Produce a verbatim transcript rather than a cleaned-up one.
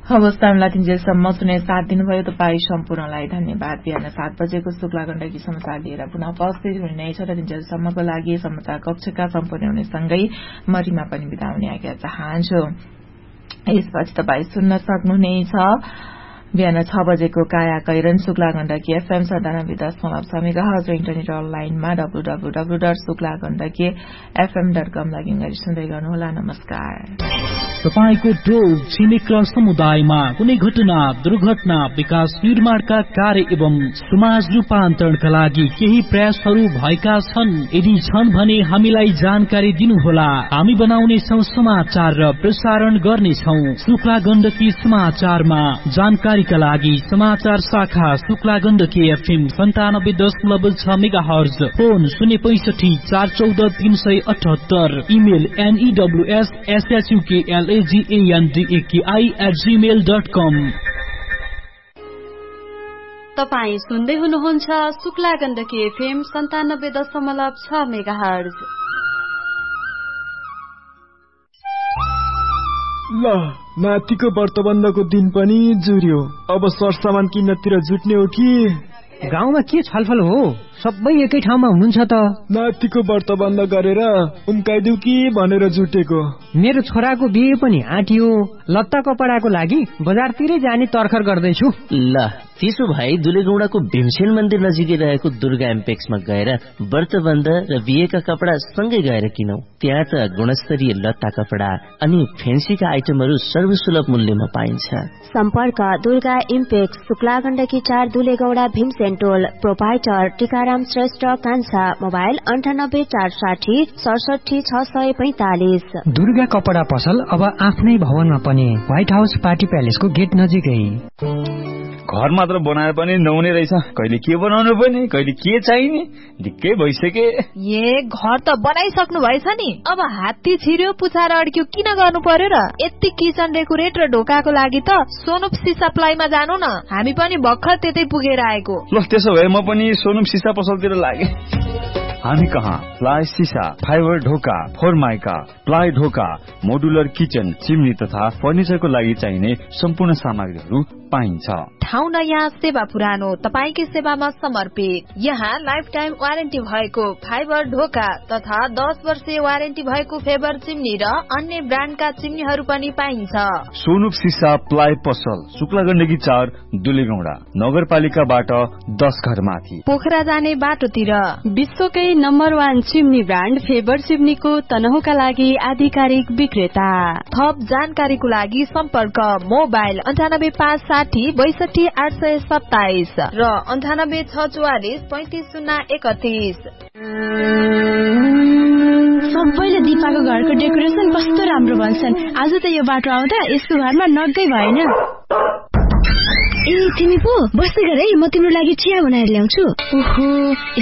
हवस् टाइमलाई तिनजेलसम्म सुने साथ दिनुभयो तपाईँ सम्पूर्णलाई धन्यवाद। बिहान सात बजेको शुक्ला गण्डकी समाचार लिएर पुनः उपस्थित हुनेछ र तिनजेलसम्मको लागि समाचार कक्षका सम्पूर्ण हुनेसँगै मरिमा पनि बिदा हुने आज्ञा चाहन्छु। यसपछि तपाईँ सुन्न सक्नुहुनेछ बिहान छ बजेको काया कैरन शुक्ला गण्डकी एफएम सन्तानब्बे दशमलव छ मेगाहर्ज र इन्टरनेट अनलाइनमा W W W dot Shukla Gandaki FM dot com login गरी सुन्दै गर्नुहोला। नमस्कार। तपाईको टोल छिमेक र समुदायमा कुनै घटना दुर्घटना विकास निर्माणका कार्य एवं समाज रूपान्तरणका लागि केही प्रयासहरू भएका छन्? यदि छन् भने हामीलाई जानकारी दिनुहोला। हामी बनाउनेछौं समाचार र प्रसारण गर्नेछौं शुक्ला गण्डकी समाचारमा। जानकारीका लागि समाचार शाखा शुक्ला गण्डकी एफएम सन्तानब्बे दशमलव छ मेगा हर्ज, फोन शून्य पैंसठी चार चौध तीन सय अठहत्तर, इमेल एनईडब्ल्यूएस एसएचयूकेएल एजीएनडीएकेआई एट जीमेल डट कम। तपाई सुन्दै हुनुहुन्छ शुक्ला गण्डकी एफएम सन्तानब्बे दशमलव छ मेगाहर्ज। ल नातिको व्रतबन्धको दिन पनि जुर्यो। अब सरसामान किन्नतिर जुट्ने हो कि? गाउँमा के छलफल हो? सबै एकै ठाउँमा हुनुहुन्छ त। नातिको व्रतबन्ध गरेर उम्काइदिउ कि भनेर जुटेको। मेरो छोराको बिहे पनि आँटियो। लत्ता कपडाको लागि बजारतिरै जाने तर्खर गर्दैछु। ल त्यसो भए दुलेगौडाको भीमसेन मन्दिर नजिकै रहेको दुर्गा एम्पेक्समा गएर व्रतबन्ध र बिहेका कपडा सँगै गएर किनौ। त्यहाँ त गुणस्तरीय लत्ता कपडा अनि फेन्सीका आइटमहरू सर्वसुलभ मूल्यमा पाइन्छ। सम्पर्क दुर्गा इम्पेक्स शुक्ला गण्डकी चार दुलेगौडा भीमसेन टोल। प्रोपाइटर टीकाराम श्रेष्ठ कान्छा। मोबाइल अन्ठानब्बे चार साठी सडसठी छ सय पैंतालिस। दुर्गा कपडा पसल अब आफ्नै भवनमा पनि, व्हाइट हाउस पार्टी प्यालेसको गेट नजिकै। घर मात्र बनाएर पनि नहुने रहेछ। कहिले के बनाउनु पर्ने, कहिले के चाहिने, ढिक्कै भइसके। ए घर त बनाइसक्नु भएछ नि, अब हात्ती छिर्यो पुछार अड्क्यो किन गर्नु पर्यो र? यति किचन डेकोरेट र ढोकाको लागि त सोनुप सिसा प्लाईमा जानु न। हामी पनि भर्खर त्यतै पुगेर आएको। ल त्यसो भए म पनि सोनुप सिसा पसलतिर लागे। हामी कहाँ प्लाई सिसा, फाइबर ढोका, फोरमाइका, प्लाई ढोका, मोडुलर किचन, चिम्नी तथा फर्निचरको लागि चाहिने सम्पूर्ण सामग्रीहरू पाइन्छ। ठाउँ नयाँ सेवा पुरानो, तपाईकै सेवामा समर्पित। यहाँ लाइफ टाइम वारेन्टी भएको फाइबर ढोका तथा दस वर्षीय वारेन्टी भएको फेबर चिम्नी र अन्य ब्रान्डका चिम्नीहरू पनि पाइन्छ। सोनुप सिसा प्लाई पसल शुक्ला गण्डकी चार दुलेगौडा नगरपालिकाबाट दस घर माथि पोखरा जाने बाटोतिर। विश्वकै number one chimney brand favour चिम्नीको तनहुका लागि आधिकारिक विक्रेता। थप जानकारीको लागि सम्पर्क मोबाइल अन्ठानब्बे पाँच साठी बैसठी आठ सय सत्ताइस र अन्ठानब्बे छ चौवालिस पैंतिस शून्य एकतीस। सबैले दिपाको घरको डेकोरेसन कस्तो राम्रो भन्छन्। आज त यो बाटो आउँदा यसको घरमा नगै भएन। ए तिमी पो बस्दै गर है, म तिम्रो लागि चिया बनाएर ल्याउँछु। ओहो